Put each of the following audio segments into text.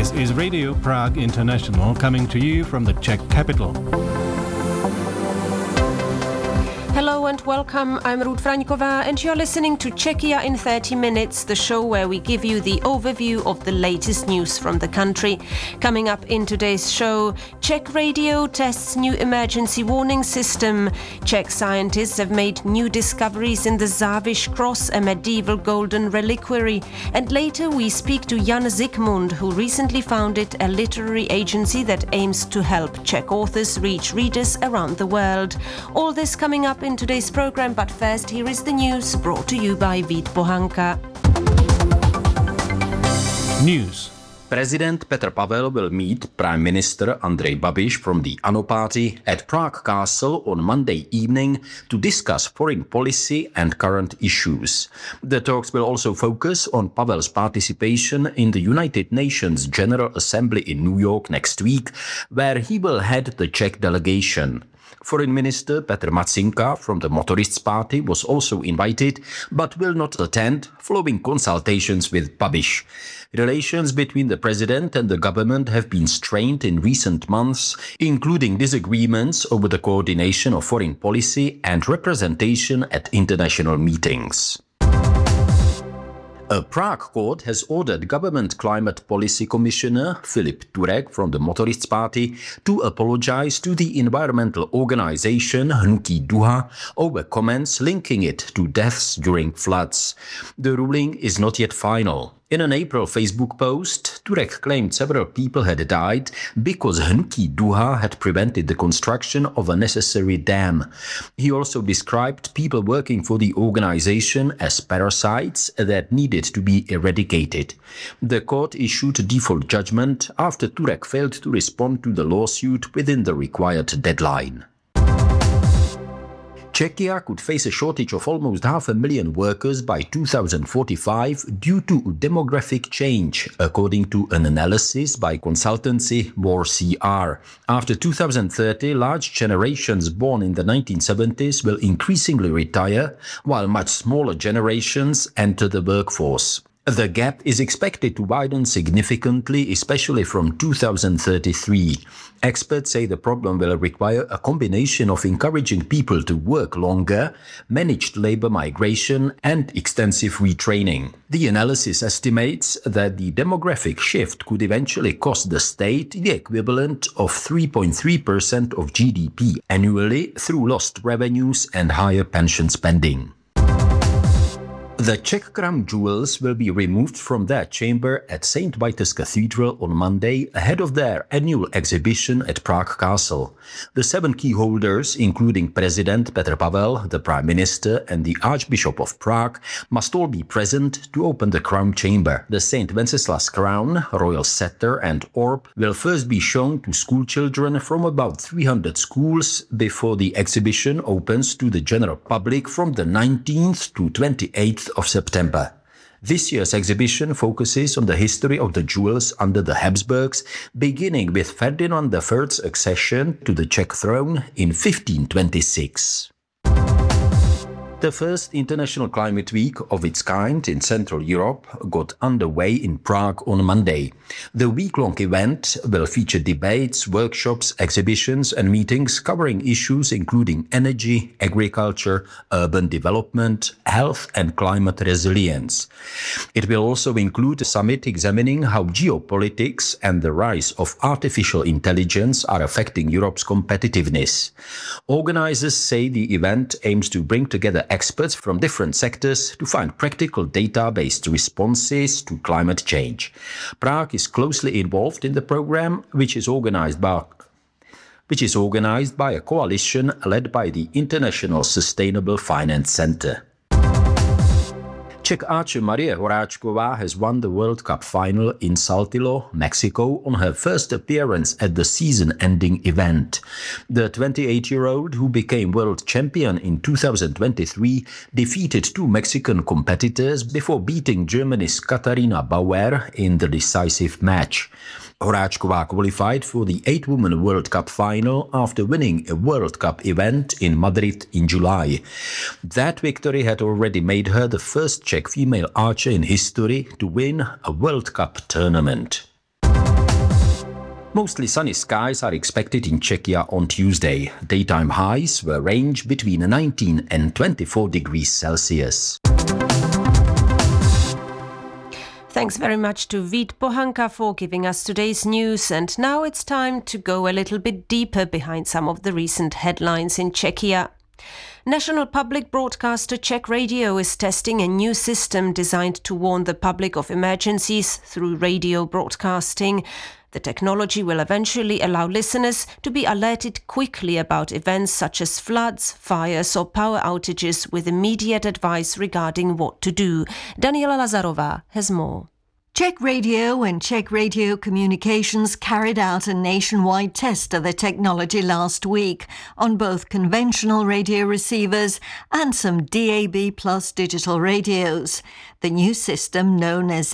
This is Radio Prague International coming to you from the Czech capital. Hello and welcome, I'm Ruth Fraňková and you're listening to Czechia in 30 minutes, the show where we give you the overview of the latest news from the country. Coming up in today's show, Czech radio tests new emergency warning system. Czech scientists have made new discoveries in the Záviš Cross, a medieval golden reliquary. And later we speak to Jan Zikmund, who recently founded a literary agency that aims to help Czech authors reach readers around the world. All this coming up in today's program, but first here is the news brought to you by Vít Pohanka. News. President Petr Pavel will meet Prime Minister Andrej Babiš from the ANO party at Prague Castle on Monday evening to discuss foreign policy and current issues. The talks will also focus on Pavel's participation in the United Nations General Assembly in New York next week, where he will head the Czech delegation. Foreign Minister Petr Matsinka from the Motorists Party was also invited, but will not attend, following consultations with Babiš. Relations between the president and the government have been strained in recent months, including disagreements over the coordination of foreign policy and representation at international meetings. A Prague court has ordered Government Climate Policy Commissioner Filip Turek from the Motorists Party to apologize to the environmental organization Hnutí Duha over comments linking it to deaths during floods. The ruling is not yet final. In an April Facebook post, Turek claimed several people had died because Hnutí Duha had prevented the construction of a necessary dam. He also described people working for the organization as parasites that needed to be eradicated. The court issued a default judgment after Turek failed to respond to the lawsuit within the required deadline. Czechia could face a shortage of almost 500,000 workers by 2045 due to demographic change, according to an analysis by consultancy WarCR. After 2030, large generations born in the 1970s will increasingly retire, while much smaller generations enter the workforce. The gap is expected to widen significantly, especially from 2033. Experts say the problem will require a combination of encouraging people to work longer, managed labor migration, and extensive retraining. The analysis estimates that the demographic shift could eventually cost the state the equivalent of 3.3% of GDP annually through lost revenues and higher pension spending. The Czech crown jewels will be removed from their chamber at St. Vitus Cathedral on Monday ahead of their annual exhibition at Prague Castle. The 7 key holders, including President Petr Pavel, the Prime Minister and the Archbishop of Prague, must all be present to open the crown chamber. The St. Wenceslas crown, royal scepter and orb will first be shown to school children from about 300 schools before the exhibition opens to the general public from the 19th to 28th of September. This year's exhibition focuses on the history of the jewels under the Habsburgs, beginning with Ferdinand I's accession to the Czech throne in 1526. The first International Climate Week of its kind in Central Europe got underway in Prague on Monday. The week-long event will feature debates, workshops, exhibitions and meetings covering issues including energy, agriculture, urban development, health and climate resilience. It will also include a summit examining how geopolitics and the rise of artificial intelligence are affecting Europe's competitiveness. Organizers say the event aims to bring together experts from different sectors to find practical data-based responses to climate change. Prague is closely involved in the program, which is organized by a coalition led by the International Sustainable Finance Center. Czech archer Marie Horáčková has won the World Cup final in Saltillo, Mexico, on her first appearance at the season-ending event. The 28-year-old, who became world champion in 2023, defeated 2 Mexican competitors before beating Germany's Katharina Bauer in the decisive match. Horáčková qualified for the 8-woman World Cup final after winning a World Cup event in Madrid in July. That victory had already made her the first Czech female archer in history to win a World Cup tournament. Mostly sunny skies are expected in Czechia on Tuesday. Daytime highs will range between 19 and 24 degrees Celsius. Thanks very much to Vít Pohanka for giving us today's news. And now it's time to go a little bit deeper behind some of the recent headlines in Czechia. National Public Broadcaster Czech Radio is testing a new system designed to warn the public of emergencies through radio broadcasting. The technology will eventually allow listeners to be alerted quickly about events such as floods, fires or power outages with immediate advice regarding what to do. Daniela Lazarova has more. Czech Radio and Czech Radio Communications carried out a nationwide test of the technology last week on both conventional radio receivers and some DAB+ digital radios. The new system, known as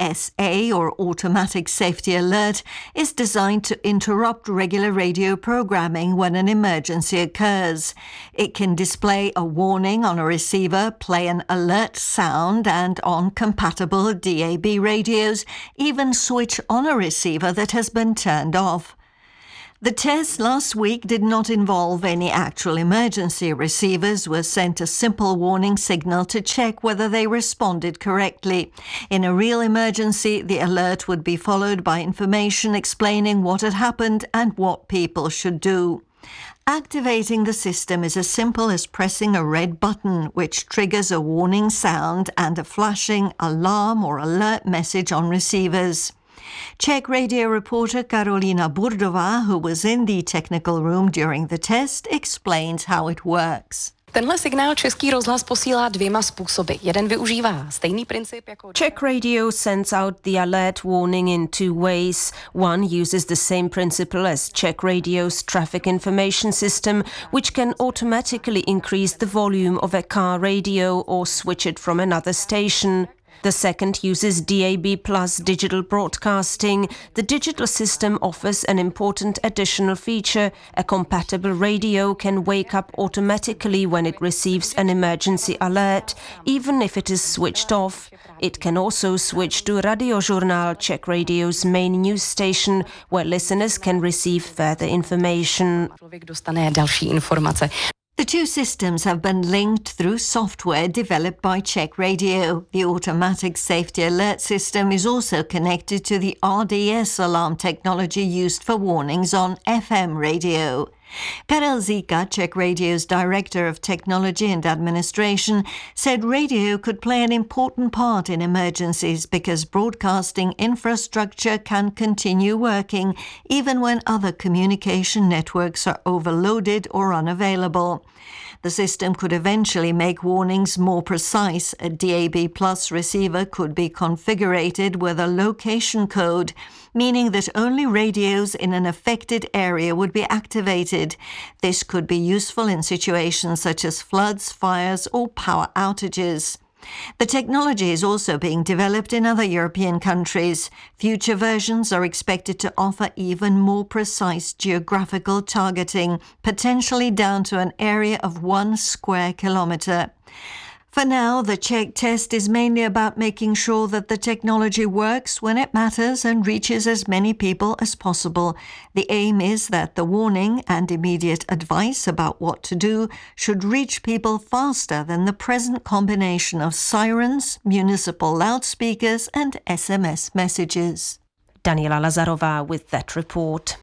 ASA or Automatic Safety Alert, is designed to interrupt regular radio programming when an emergency occurs. It can display a warning on a receiver, play an alert sound, and on compatible DAB radios, even switch on a receiver that has been turned off. The test last week did not involve any actual emergency. Receivers were sent a simple warning signal to check whether they responded correctly. In a real emergency, the alert would be followed by information explaining what had happened and what people should do. Activating the system is as simple as pressing a red button, which triggers a warning sound and a flashing alarm or alert message on receivers. Czech radio reporter Karolina Burdová, who was in the technical room during the test, explains how it works. Tenhle signál Český rozhlas posílá dvěma způsoby. Jeden využívá stejný princip jako Czech Radio sends out the alert warning in two ways. One uses the same principle as Czech Radio's traffic information system, which can automatically increase the volume of a car radio or switch it from another station. The second uses DAB+ digital broadcasting. The digital system offers an important additional feature. A compatible radio can wake up automatically when it receives an emergency alert, even if it is switched off. It can also switch to Radiožurnál, Czech Radio's main news station, where listeners can receive further information. člověk dostane další informace. The two systems have been linked through software developed by Czech Radio. The automatic safety alert system is also connected to the RDS alarm technology used for warnings on FM radio. Karel Zika, Czech Radio's Director of Technology and Administration, said radio could play an important part in emergencies because broadcasting infrastructure can continue working even when other communication networks are overloaded or unavailable. The system could eventually make warnings more precise. A DAB+ receiver could be configured with a location code, meaning that only radios in an affected area would be activated. This could be useful in situations such as floods, fires, or power outages. The technology is also being developed in other European countries. Future versions are expected to offer even more precise geographical targeting, potentially down to an area of 1 square kilometre. For now, the Czech test is mainly about making sure that the technology works when it matters and reaches as many people as possible. The aim is that the warning and immediate advice about what to do should reach people faster than the present combination of sirens, municipal loudspeakers and SMS messages. Daniela Lazarova with that report.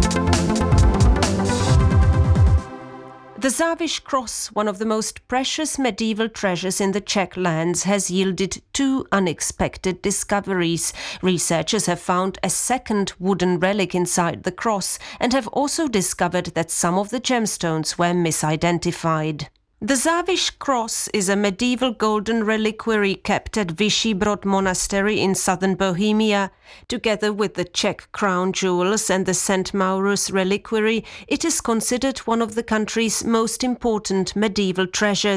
The Záviš Cross, one of the most precious medieval treasures in the Czech lands, has yielded two unexpected discoveries. Researchers have found a second wooden relic inside the cross and have also discovered that some of the gemstones were misidentified. The Záviš Cross is a medieval golden reliquary kept at Vyšší Brod Monastery in southern Bohemia. Together with the Czech crown jewels and the St. Maurus reliquary, it is considered one of the country's most important medieval treasures.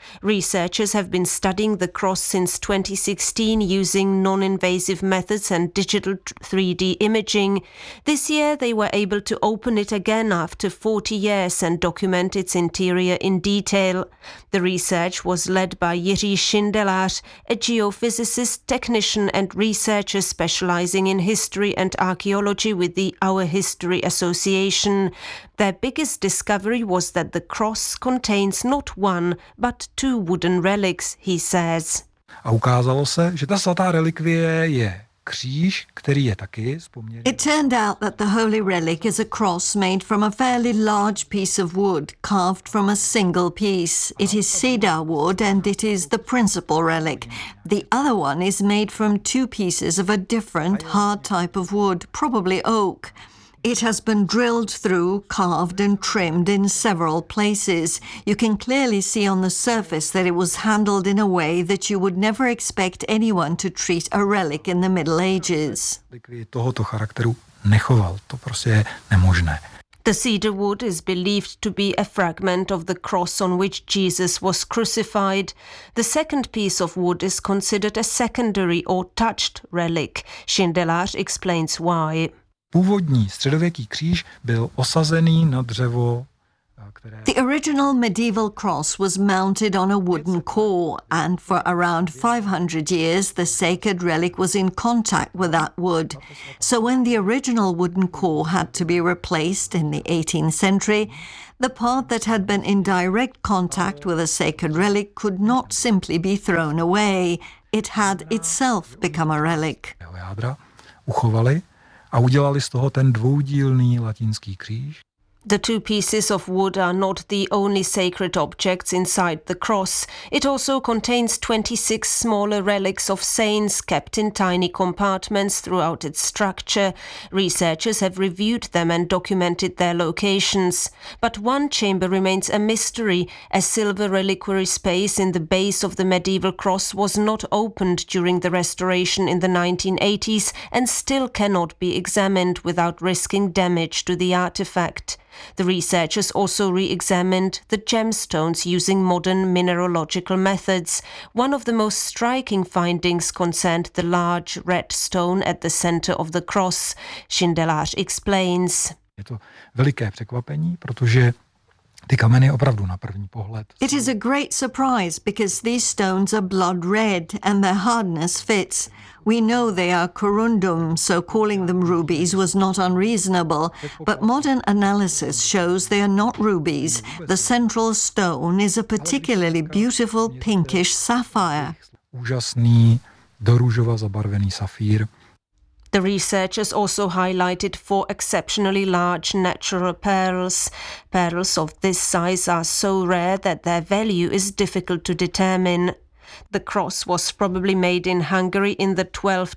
Researchers have been studying the cross since 2016 using non-invasive methods and digital 3D imaging. This year they were able to open it again after 40 years and document its interior in detail. The research was led by Jiří Šindelář, a geophysicist, technician and researcher specializing in history and archaeology with the Our History Association. Their biggest discovery was that the cross contains not one, but two wooden relics, he says. A ukázalo se, že ta svatá relikvie je kříž, který je taky poměrně... It turned out that the holy relic is a cross made from a fairly large piece of wood, carved from a single piece. It is cedar wood and it is the principal relic. The other one is made from two pieces of a different, hard type of wood, probably oak. It has been drilled through, carved and trimmed in several places. You can clearly see on the surface that it was handled in a way that you would never expect anyone to treat a relic in the Middle Ages. Tohoto charakteru nechoval, to prostě je nemožné. The cedar wood is believed to be a fragment of the cross on which Jesus was crucified. The second piece of wood is considered a secondary or touched relic. Šindelář explains why. Původní středověký kříž byl osazený na dřevo, které... The original medieval cross was mounted on a wooden core, and for around 500 years the sacred relic was in contact with that wood. So when the original wooden core had to be replaced in the 18th century, the part that had been in direct contact with a sacred relic could not simply be thrown away. It had itself become a relic. Jádra uchovali a udělali z toho ten dvoudílný latinský kříž. The two pieces of wood are not the only sacred objects inside the cross. It also contains 26 smaller relics of saints kept in tiny compartments throughout its structure. Researchers have reviewed them and documented their locations. But one chamber remains a mystery. A silver reliquary space in the base of the medieval cross was not opened during the restoration in the 1980s and still cannot be examined without risking damage to the artifact. The researchers also re-examined the gemstones using modern mineralogical methods. One of the most striking findings concerned the large red stone at the center of the cross. Šindelář explains. Je to veliké překvapení, protože ty kameny opravdu na první pohled. It is a great surprise because these stones are blood red and their hardness fits. We know they are corundum, so calling them rubies was not unreasonable, but modern analysis shows they are not rubies. The central stone is a particularly beautiful pinkish sapphire. Úžasný, do růžova zabarvený safír. The researchers also highlighted 4 exceptionally large natural pearls. Pearls of this size are so rare that their value is difficult to determine. The cross was probably made in Hungary in the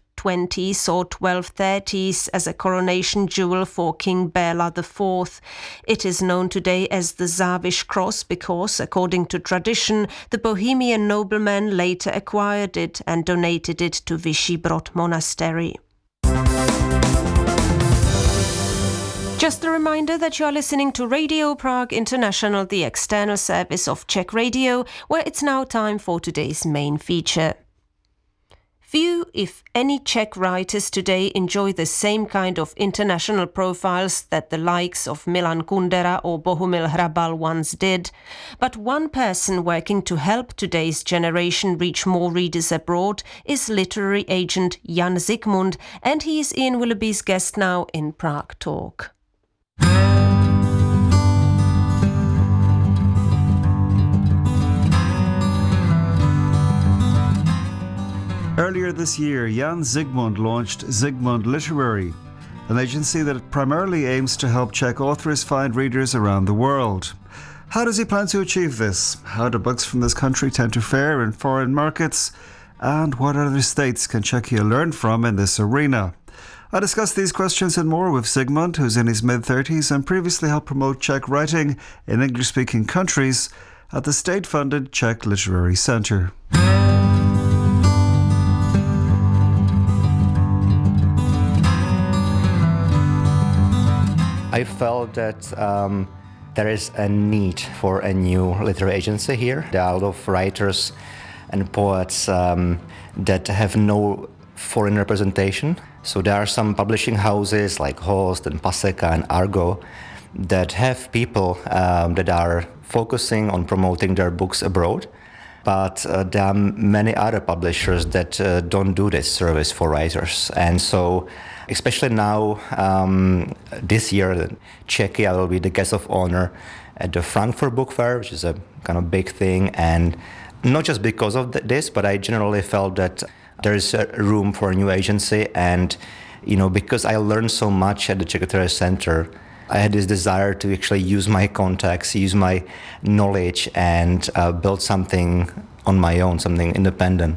1220s or 1230s as a coronation jewel for King Béla IV. It is known today as the Záviš cross because, according to tradition, the Bohemian nobleman later acquired it and donated it to Vyšší Brod Monastery. Just a reminder that you are listening to Radio Prague International, the external service of Czech Radio, where it's now time for today's main feature. Few, if any, Czech writers today enjoy the same kind of international profiles that the likes of Milan Kundera or Bohumil Hrabal once did. But one person working to help today's generation reach more readers abroad is literary agent Jan Zikmund, and he is Ian Willoughby's guest now in Prague Talk. Earlier this year, Jan Zikmund launched Zikmund Literary, an agency that primarily aims to help Czech authors find readers around the world. How does he plan to achieve this? How do books from this country tend to fare in foreign markets? And what other states can Czechia learn from in this arena? I discussed these questions and more with Zikmund, who's in his mid-30s and previously helped promote Czech writing in English-speaking countries at the state-funded Czech Literary Centre. I felt that there is a need for a new literary agency here. There are a lot of writers and poets that have no foreign representation. So there are some publishing houses like Host and Paseka and Argo that have people that are focusing on promoting their books abroad. But there are many other publishers that don't do this service for writers. And so, especially now, this year, Czechia will be the guest of honor at the Frankfurt Book Fair, which is a kind of big thing. And not just because of this, but I generally felt that there is room for a new agency. And, because I learned so much at the Czech Literary Center, I had this desire to actually use my contacts, use my knowledge, and build something on my own, something independent.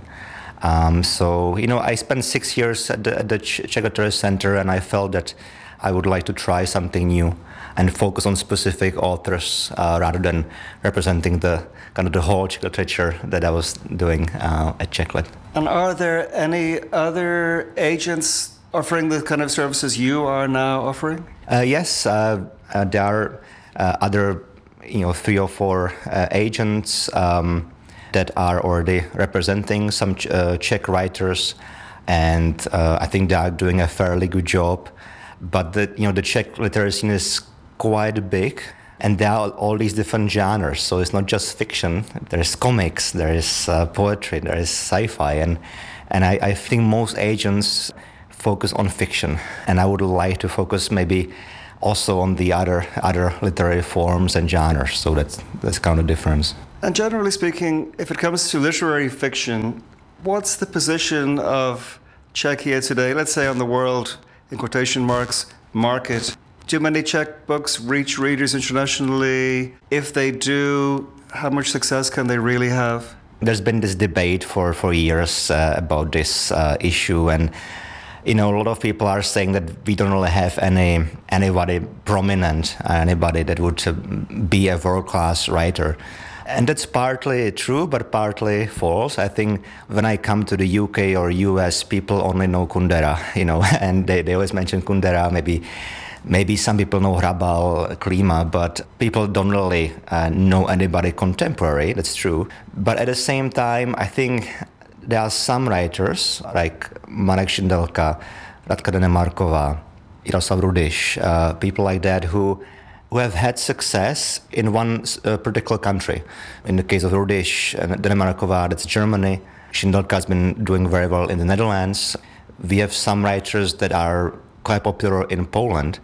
So, I spent 6 years at the Czech Literary Center, and I felt that I would like to try something new and focus on specific authors rather than representing the whole Czech literature that I was doing at CzechLit. And are there any other agents offering the kind of services you are now offering? Yes, there are other, 3 or 4 agents that are already representing some Czech writers, and I think they are doing a fairly good job. But the Czech literary scene is quite big, and there are all these different genres. So it's not just fiction. There is comics, there is poetry, there is sci-fi, and I think most agents focus on fiction, and I would like to focus maybe also on the other literary forms and genres. So that's kind of the difference. And generally speaking, if it comes to literary fiction, what's the position of Czechia today, let's say on the world, in quotation marks, market? Do many Czech books reach readers internationally? If they do, how much success can they really have? There's been this debate for years about this issue, and a lot of people are saying that we don't really have anybody prominent, anybody that would be a world-class writer. And that's partly true, but partly false. I think when I come to the UK or US, people only know Kundera, and they always mention Kundera. Maybe some people know Hrabal, Klima, but people don't really know anybody contemporary. That's true. But at the same time, I think there are some writers like Marek Šindelka, Radka Denemarková, Jaroslav Rudyš, people like that who have had success in one particular country. In the case of Rudyš and Denemarková, that's Germany. Šindelka has been doing very well in the Netherlands. We have some writers that are quite popular in Poland.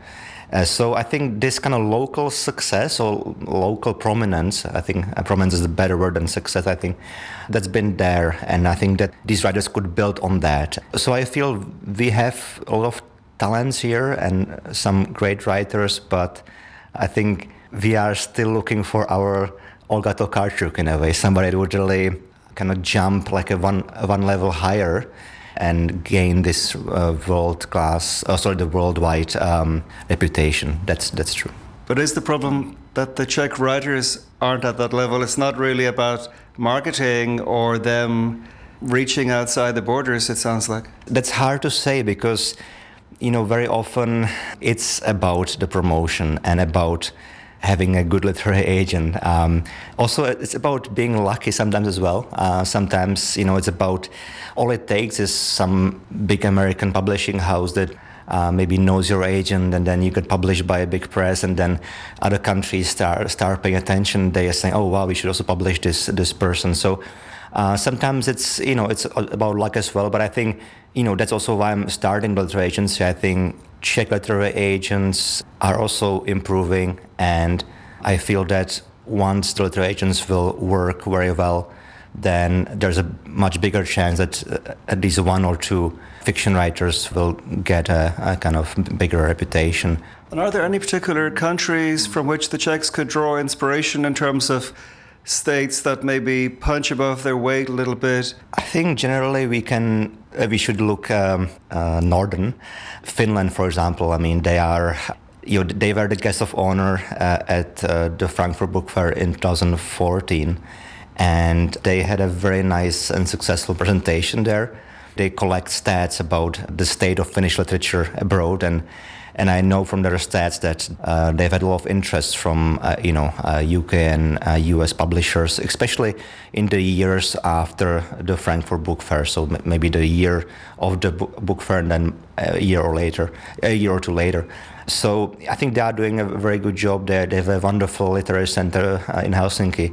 So I think this kind of local success or local prominence, I think prominence is a better word than success, I think that's been there, and I think that these writers could build on that. So I feel we have a lot of talents here and some great writers, but I think we are still looking for our Olga Tokarczuk in a way, somebody that would really kind of jump like a one level higher and gain this the worldwide reputation. That's true. But is the problem that the Czech writers aren't at that level? It's not really about marketing or them reaching outside the borders, it sounds like. That's hard to say because, very often it's about the promotion and about having a good literary agent. Also, it's about being lucky sometimes as well. Sometimes, it's about, all it takes is some big American publishing house that maybe knows your agent, and then you get published by a big press, and then other countries start paying attention. They are saying, oh, wow, we should also publish this person. So sometimes it's, it's about luck as well. But I think, that's also why I'm starting the literary agency. I think Czech literary agents are also improving, and I feel that once the literary agents will work very well, then there's a much bigger chance that at least 1 or 2 fiction writers will get a kind of bigger reputation. And are there any particular countries from which the Czechs could draw inspiration in terms of states that maybe punch above their weight a little bit? I think generally we should look northern. Finland, for example, they were the guest of honor at the Frankfurt Book Fair in 2014, and they had a very nice and successful presentation there. They collect stats about the state of Finnish literature abroad, and And I know from their stats that they've had a lot of interest from UK and US publishers, especially in the years after the Frankfurt Book Fair. So maybe the year of the book fair and then a year or two later. So I think they are doing a very good job there. They have a wonderful literary center in Helsinki.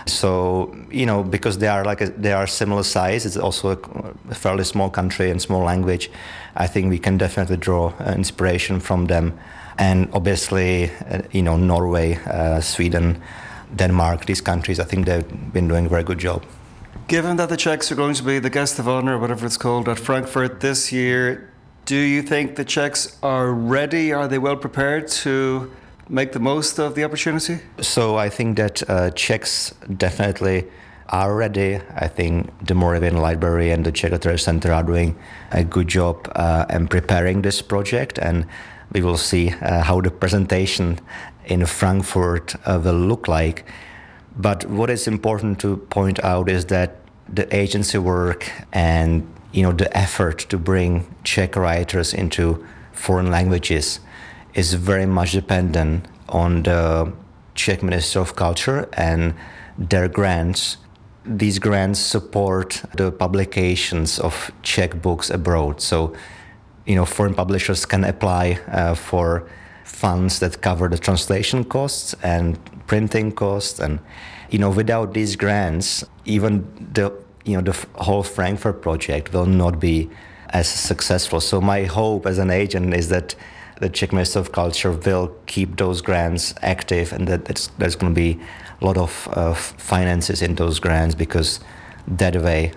So, because they are similar size, it's also a fairly small country and small language. I think we can definitely draw inspiration from them. And obviously, Norway, Sweden, Denmark, these countries, I think they've been doing a very good job. Given that the Czechs are going to be the guest of honor, whatever it's called, at Frankfurt this year, do you think the Czechs are ready? Are they well prepared to make the most of the opportunity? So I think that Czechs definitely are ready. I think the Moravian Library and the Czech Literary Center are doing a good job in preparing this project, and we will see how the presentation in Frankfurt will look like. But what is important to point out is that the agency work and the effort to bring Czech writers into foreign languages is very much dependent on the Czech Ministry of Culture and their grants. These grants support the publications of Czech books abroad. So, foreign publishers can apply for funds that cover the translation costs and printing costs. And, without these grants, even the whole Frankfurt project will not be as successful. So my hope as an agent is that the Czech Ministry of Culture will keep those grants active, and that there's going to be a lot of finances in those grants, because that way,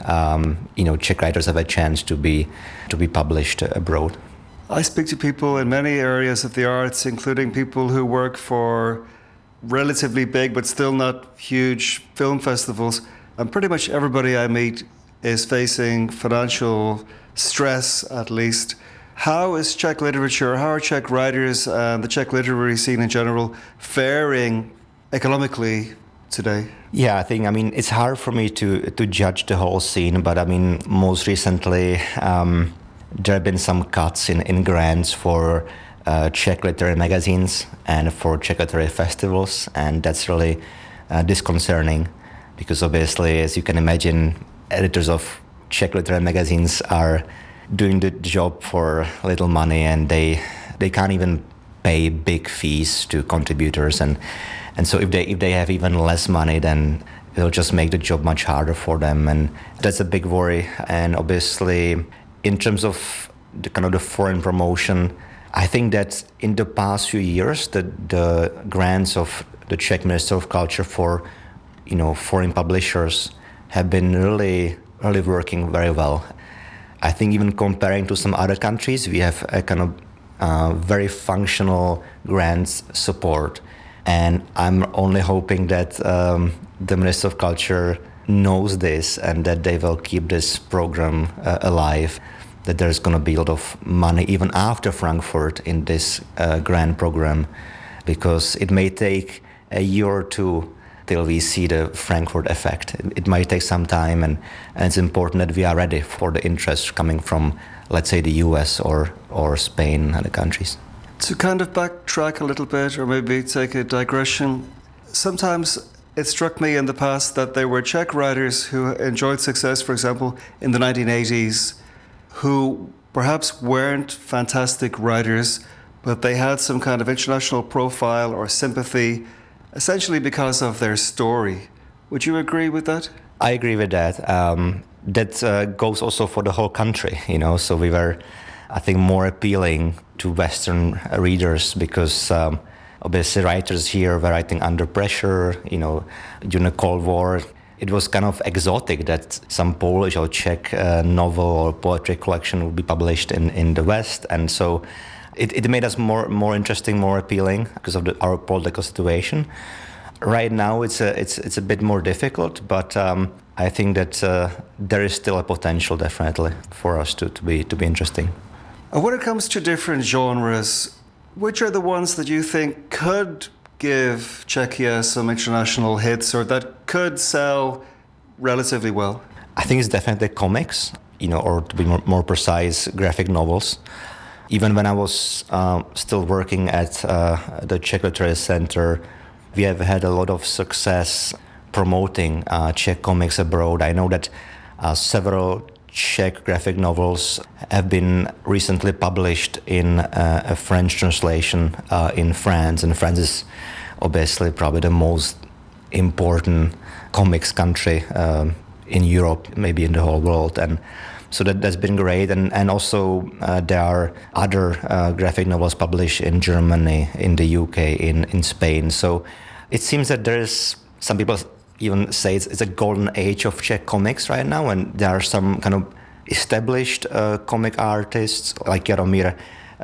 Czech writers have a chance to be published abroad. I speak to people in many areas of the arts, including people who work for relatively big but still not huge film festivals, and pretty much everybody I meet is facing financial stress, at least. How is Czech literature, how are Czech writers and the Czech literary scene in general faring economically today? Yeah, it's hard for me to judge the whole scene, but most recently there have been some cuts in grants for Czech literary magazines and for Czech literary festivals, and that's really disconcerting, because obviously, as you can imagine, editors of Czech literary magazines are doing the job for little money, and they can't even pay big fees to contributors, and so if they have even less money, then it'll just make the job much harder for them, and that's a big worry. And obviously, in terms of the foreign promotion, I think that in the past few years, the grants of the Czech Ministry of Culture for foreign publishers have been really working very well. I think even comparing to some other countries, we have a very functional grants support. And I'm only hoping that the Minister of Culture knows this and that they will keep this program alive, that there's going to be a lot of money even after Frankfurt in this grant program, because it may take a year or two till we see the Frankfurt effect. It might take some time, and it's important that we are ready for the interest coming from, let's say, the US or Spain and other countries. To kind of backtrack a little bit, or maybe take a digression, sometimes it struck me in the past that there were Czech writers who enjoyed success, for example, in the 1980s, who perhaps weren't fantastic writers, but they had some kind of international profile or sympathy, essentially because of their story. Would you agree with that? I agree with that. That goes also for the whole country, so we were, I think, more appealing to Western readers, because obviously writers here were writing under pressure, during the Cold War. It was kind of exotic that some Polish or Czech novel or poetry collection would be published in the West, and so it made us more interesting, more appealing because of our political situation. Right now, it's a bit more difficult, but I think that there is still a potential, definitely, for us to be interesting. When it comes to different genres, which are the ones that you think could give Czechia some international hits, or that could sell relatively well? I think it's definitely comics, or to be more precise, graphic novels. Even when I was still working at the Czech Literary Center, we have had a lot of success promoting Czech comics abroad. I know that several Czech graphic novels have been recently published in a French translation in France, and France is obviously probably the most important comics country in Europe, maybe in the whole world, and so that's been great. And also there are other graphic novels published in Germany, in the UK, in Spain. So it seems that there is, some people even say it's a golden age of Czech comics right now, and there are some kind of established comic artists like Jaromír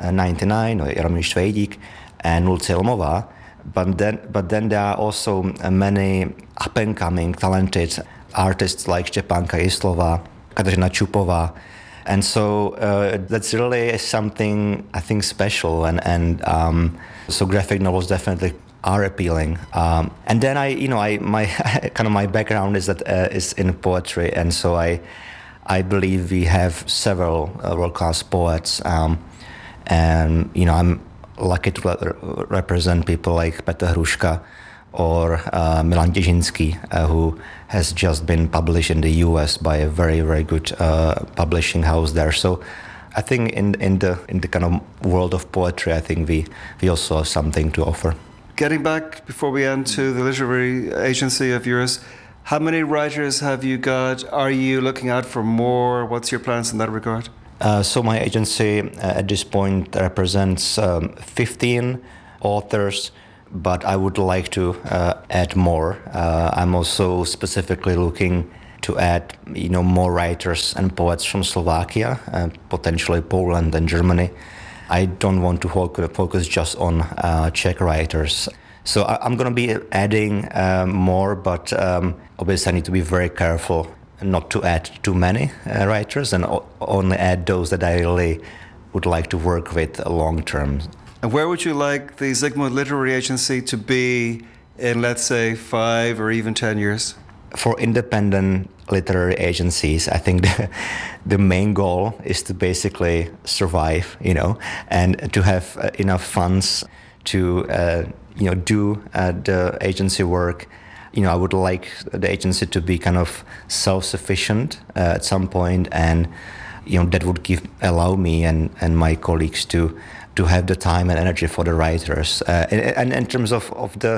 99 or Jaromír Švejdík and Lucie Lmová. But then there are also many up-and-coming talented artists like Štěpánka Jíslová, Kateřina Čupová. And so that's really something, I think, special. And so graphic novels definitely are appealing. And then my kind of my background is in poetry. And so I believe we have several world-class poets. And, I'm lucky to represent people like Petr Hruška or Milan Těšínský, who has just been published in the US by a very, very good publishing house there. So I think in the kind of world of poetry, I think we also have something to offer. Getting back before we end to the literary agency of yours, how many writers have you got? Are you looking out for more? What's your plans in that regard? So my agency at this point represents 15 authors, but I would like to add more. I'm also specifically looking to add, more writers and poets from Slovakia, potentially Poland and Germany. I don't want to focus just on Czech writers. So I'm going to be adding more, but obviously I need to be very careful not to add too many writers and only add those that I really would like to work with long term. And where would you like the Zigmund Literary Agency to be in, let's say, 5 or even 10 years? For independent literary agencies, I think the main goal is to basically survive, and to have enough funds to, do the agency work. I would like the agency to be kind of self-sufficient at some point, and that would allow me and my colleagues to have the time and energy for the writers. And in terms of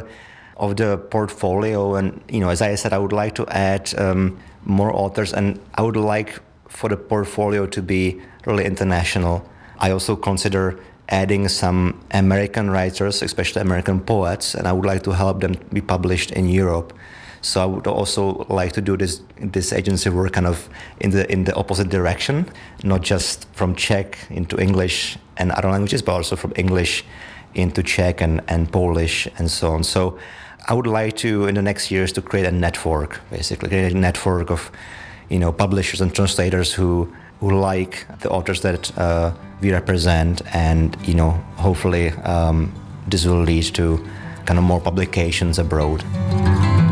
the portfolio, and as I said, I would like to add more authors, and I would like for the portfolio to be really international. I also consider adding some American writers, especially American poets, and I would like to help them be published in Europe. So I would also like to do this agency work kind of in the opposite direction, not just from Czech into English and other languages, but also from English into Czech and Polish and so on. So I would like to, in the next years, to create a network, basically create a network of, publishers and translators who like the authors that we represent, and hopefully this will lead to kind of more publications abroad.